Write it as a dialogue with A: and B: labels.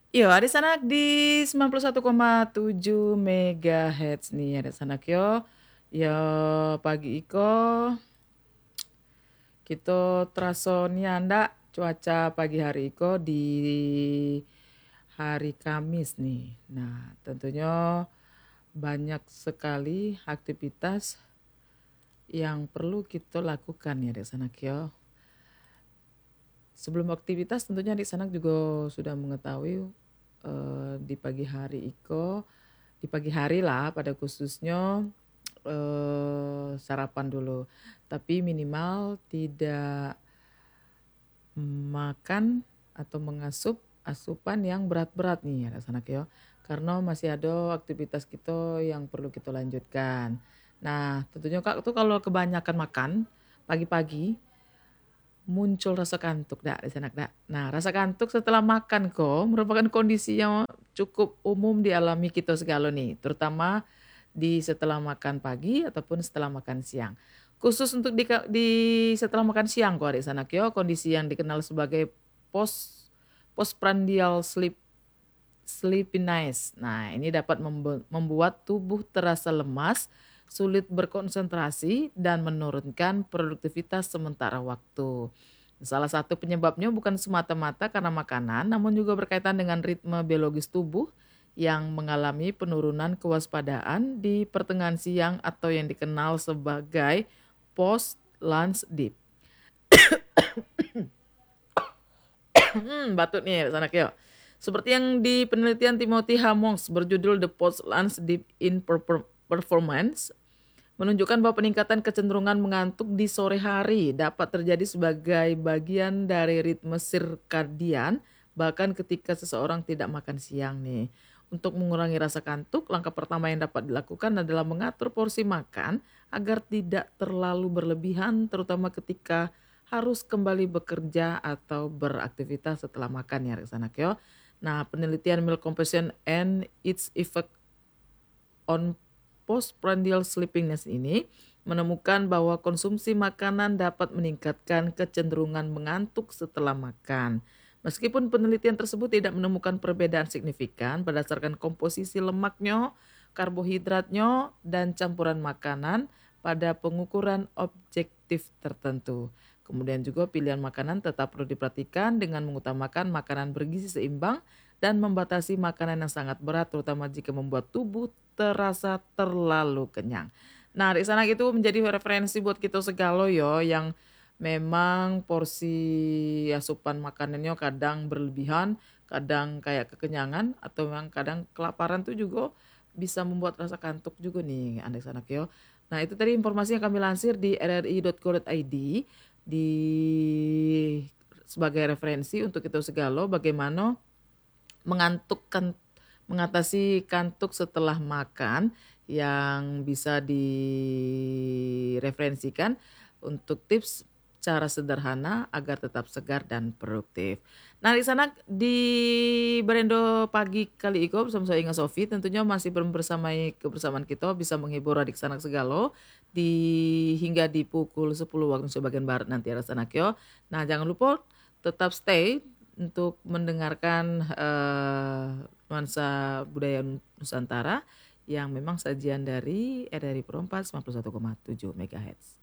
A: Yo, ada sanak di 91,7 MHz nih, ada sanak yo. Yo, pagi iko kita teraso anda cuaca pagi hari iko di hari Kamis nih. Nah, tentunya banyak sekali aktivitas yang perlu kita lakukan ya di sanak yo. Sebelum aktivitas tentunya di sanak juga sudah mengetahui di pagi hari iko di pagi hari lah pada khususnya sarapan dulu. Tapi minimal tidak makan atau mengasup asupan yang berat-berat nih ya sanak yo. Karena masih ada aktivitas kita yang perlu kita lanjutkan. Nah, tentunya Kak itu kalau kebanyakan makan pagi-pagi muncul rasa kantuk dak di sana dak. Nah, rasa kantuk setelah makan kok merupakan kondisi yang cukup umum dialami kita segala nih, terutama di setelah makan pagi ataupun setelah makan siang. Khusus untuk di setelah makan siang kok di sana kyo, kondisi yang dikenal sebagai post postprandial sleepiness. Nah, ini dapat membuat tubuh terasa lemas, sulit berkonsentrasi, dan menurunkan produktivitas sementara waktu. Salah satu penyebabnya bukan semata-mata karena makanan, namun juga berkaitan dengan ritme biologis tubuh yang mengalami penurunan kewaspadaan di pertengahan siang atau yang dikenal sebagai post lunch dip. Batuk nih anak yo. Seperti yang di penelitian Timothy Hammonds berjudul The Post Lunch Dip in Performance menunjukkan bahwa peningkatan kecenderungan mengantuk di sore hari dapat terjadi sebagai bagian dari ritme sirkadian bahkan ketika seseorang tidak makan siang nih. Untuk mengurangi rasa kantuk, langkah pertama yang dapat dilakukan adalah mengatur porsi makan agar tidak terlalu berlebihan terutama ketika harus kembali bekerja atau beraktivitas setelah makan ya Reksana Kyo. Nah, penelitian Meal Composition and its effect on postprandial sleepiness ini menemukan bahwa konsumsi makanan dapat meningkatkan kecenderungan mengantuk setelah makan. Meskipun penelitian tersebut tidak menemukan perbedaan signifikan berdasarkan komposisi lemaknya, karbohidratnya, dan campuran makanan pada pengukuran objektif tertentu. Kemudian juga pilihan makanan tetap perlu diperhatikan dengan mengutamakan makanan bergizi seimbang dan membatasi makanan yang sangat berat terutama jika membuat tubuh terasa terlalu kenyang. Nah, di sana itu menjadi referensi buat kita segala yo yang memang porsi asupan makanannya kadang berlebihan, kadang kayak kekenyangan atau memang kadang kelaparan tuh juga bisa membuat rasa kantuk juga nih anak anak yo. Nah, itu tadi informasi yang kami lansir di rri.co.id di sebagai referensi untuk kita segala bagaimana mengantukkan mengatasi kantuk setelah makan yang bisa direferensikan untuk tips cara sederhana agar tetap segar dan produktif. Nah, di sana di Berendo pagi kali iko bersama saya Inga Sofi tentunya masih bersamai kebersamaan kita bisa menghibur adik sanak segalo hingga di pukul 10 waktu sebagian barat nanti ada sanak yo. Nah, jangan lupa tetap stay untuk mendengarkan nuansa budaya Nusantara yang memang sajian dari RRI Perempat 91,7 MHz.